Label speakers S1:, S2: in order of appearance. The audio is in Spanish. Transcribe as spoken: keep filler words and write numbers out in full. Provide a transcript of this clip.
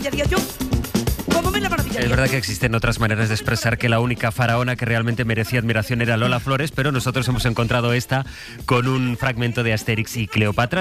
S1: maravilla, decía yo. ¿Cómo ves la maravilla?
S2: Es verdad que existen otras maneras de expresar que la única faraona que realmente merecía admiración era Lola Flores, pero nosotros hemos encontrado esta con un fragmento de Asterix y Cleopatra.